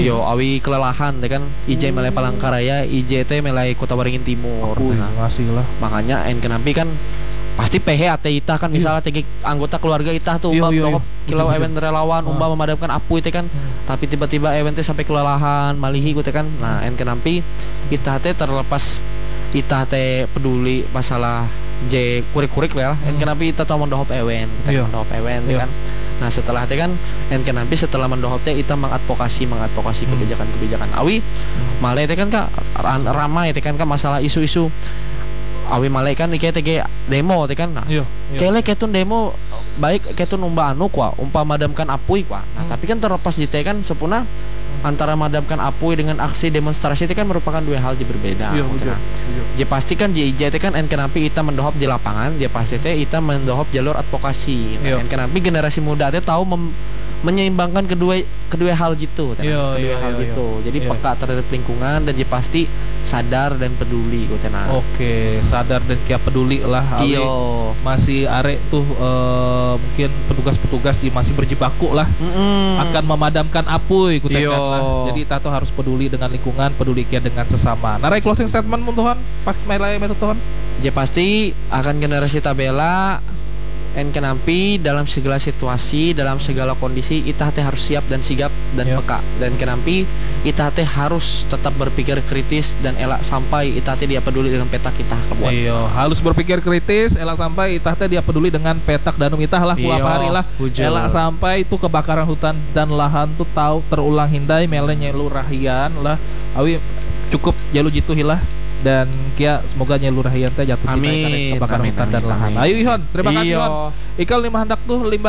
Yo awi kelelahan teh kan IJ melai Palangkaraya, IJ teh melai Kota Waringin Timur. Ngasih lah. Makanya kenapa kan pasti PH ate itah kan misalnya tiga anggota keluarga itah tuh mendohop kilau event relawan memadamkan apu itu kan. Tapi tiba-tiba event teh sampai kelelahan malihi gitu kan. Nah kenapa itah teh terlepas itah teh peduli masalah J kurik-kurik lah kenapa itah tahu mendohop event kita mendohop event kan. Nah setelah itu kan kenapa setelah mendohop teh kita mengadvokasi kebijakan awi malah itu kan kak ramai itu kan masalah isu-isu awi malah kan kayak demo itu kan. Nah kayak ketun demo baik ketun anu kuah madamkan apui kuah. Nah tapi kan terlepas di teh kan sepuna antara madamkan apui dengan aksi demonstrasi itu kan merupakan dua hal yang berbeda. Jadi pasti kan JIJ itu kan kenapa kita mendohop di lapangan, dia pasti kita mendohop jalur advokasi. Nah, kenapa generasi muda itu tahu menyeimbangkan kedua hal gitu, Jadi peka terhadap lingkungan dan dia pasti sadar dan peduli gitu Oke, sadar dan kia peduli lah. Masih arek tuh mungkin petugas-petugas masih berjibaku lah akan memadamkan api gitu Jadi kita tuh harus peduli dengan lingkungan, peduli kia dengan sesama. Narai closing statement Tuhan pas melai metode Tuhan. Jadi pasti akan generasi tabela kenapa dalam segala situasi, dalam segala kondisi itah teh harus siap dan sigap dan peka. Dan kenapa itah teh harus tetap berpikir kritis dan elak sampai itah teh dia peduli dengan petak itah kebuat. Harus berpikir kritis, elak sampai itah teh dia peduli dengan petak danum itah lah kuap hari lah. Elak sampai itu kebakaran hutan dan lahan tuh tahu terulang hindai mele nyelu rahian lah. Awi cukup jalu jitu hilah. Dan kia semoga nyelur rahian teh jatuh di kebakaran hutan dan lahan. Ayo Ihon, terima kasih Ihon. Ikal limbah hendak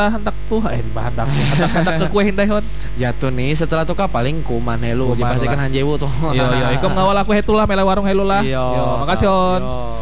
ke kue hindai Ihon. Jatuh nih setelah tuh paling kuman helu. Pasti kan hanjewu tuh. Ikal ngawal aku hetulah mele warung helu lah. Makasih Ihon.